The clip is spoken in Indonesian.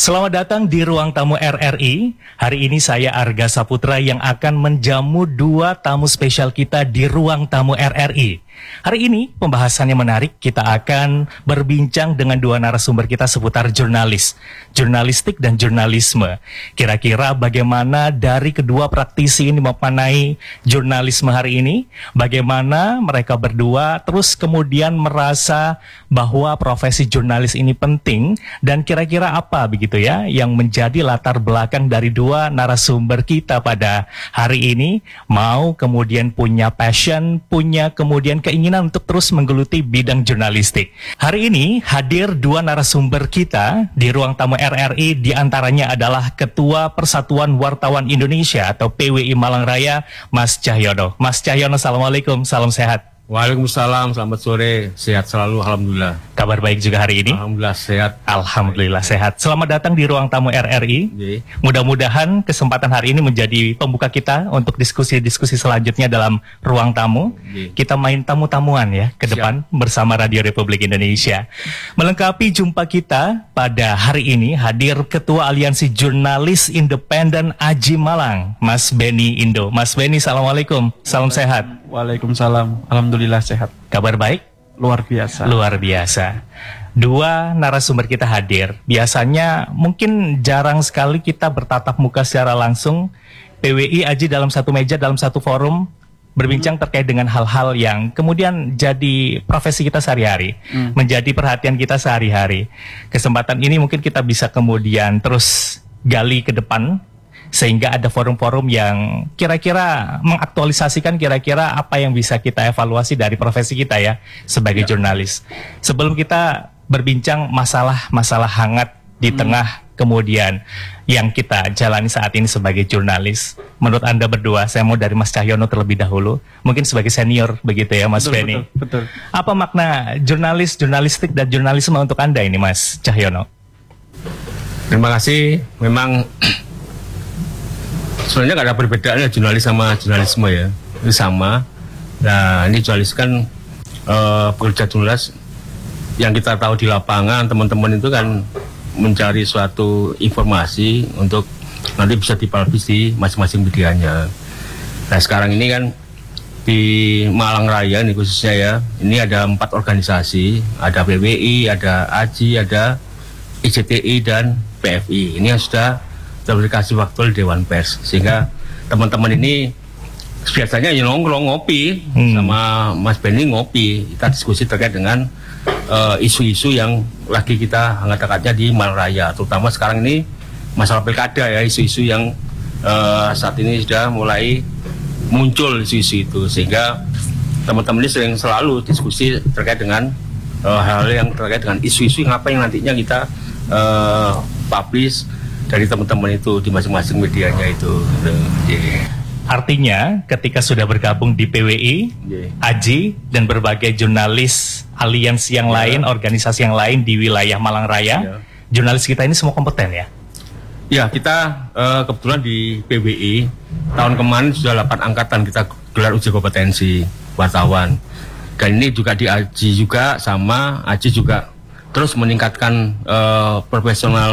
Selamat datang di Ruang Tamu RRI. Hari ini saya Arga Saputra yang akan menjamu dua tamu spesial kita di Ruang Tamu RRI. Hari ini pembahasannya menarik, kita akan berbincang dengan dua narasumber kita seputar jurnalistik dan jurnalisme. Kira-kira bagaimana dari kedua praktisi ini memaknai jurnalisme hari ini, bagaimana mereka berdua terus kemudian merasa bahwa profesi jurnalis ini penting, dan kira-kira apa begitu ya yang menjadi latar belakang dari dua narasumber kita pada hari ini, mau kemudian punya passion, punya kemudian keinginan untuk terus menggeluti bidang jurnalistik. Hari ini hadir dua narasumber kita di Ruang Tamu RRI, diantaranya adalah Ketua Persatuan Wartawan Indonesia atau PWI Malang Raya, Mas Cahyono. Mas Cahyono, Assalamualaikum, salam sehat. Waalaikumsalam, selamat sore, sehat selalu, alhamdulillah. Kabar baik juga hari ini? Alhamdulillah sehat. Alhamdulillah sehat. Selamat datang di Ruang Tamu RRI. Mudah-mudahan kesempatan hari ini menjadi pembuka kita untuk diskusi-diskusi selanjutnya dalam Ruang Tamu. Kita main tamu-tamuan ya ke depan bersama Radio Republik Indonesia. Melengkapi jumpa kita pada hari ini hadir Ketua Aliansi Jurnalis Independen AJI Malang, Mas Benny Indo. Mas Benny, assalamualaikum, salam sehat. Waalaikumsalam, alhamdulillah sehat. Kabar baik? Luar biasa. Luar biasa. Dua narasumber kita hadir. Biasanya mungkin jarang sekali kita bertatap muka secara langsung. PWI AJI dalam satu meja, dalam satu forum, berbincang terkait dengan hal-hal yang kemudian jadi profesi kita sehari-hari, menjadi perhatian kita sehari-hari. Kesempatan ini mungkin kita bisa kemudian terus gali ke depan, sehingga ada forum-forum yang kira-kira mengaktualisasikan kira-kira apa yang bisa kita evaluasi dari profesi kita ya sebagai jurnalis. Sebelum kita berbincang masalah-masalah hangat di tengah kemudian yang kita jalani saat ini sebagai jurnalis, menurut Anda berdua, saya mau dari Mas Cahyono terlebih dahulu, mungkin sebagai senior begitu ya Mas Benny. Betul. Apa makna jurnalistik dan jurnalisme untuk Anda ini Mas Cahyono? Terima kasih. Memang sebenarnya nggak ada perbedaannya jurnalis sama jurnalisme ya, itu sama. Nah ini jurnalis kan pekerja jurnalis yang kita tahu di lapangan, teman-teman itu kan mencari suatu informasi untuk nanti bisa dipublish di masing-masing medianya. Nah sekarang ini kan di Malang Raya ini khususnya ya, ini ada 4 organisasi, ada PWI, ada AJI, ada ICTI dan PFI. Ini yang sudah verifikasi faktual Dewan Pers, sehingga teman-teman ini biasanya ya nongkrong ngopi sama Mas Benny, ngopi, kita diskusi terkait dengan isu-isu yang lagi kita hangat-hangatnya di Malang Raya, terutama sekarang ini masalah pilkada ya, isu-isu yang saat ini sudah mulai muncul isu-isu itu, sehingga teman-teman ini sering selalu diskusi terkait dengan hal-hal yang terkait dengan isu-isu yang apa yang nantinya kita publish dari teman-teman itu di masing-masing medianya itu. Artinya ketika sudah bergabung di PWI, AJI dan berbagai jurnalis aliansi yang lain, organisasi yang lain di wilayah Malang Raya, jurnalis kita ini semua kompeten ya? Ya, kita kebetulan di PWI tahun kemarin sudah 8 angkatan kita gelar uji kompetensi wartawan. Dan ini juga di AJI juga sama, AJI juga terus meningkatkan profesional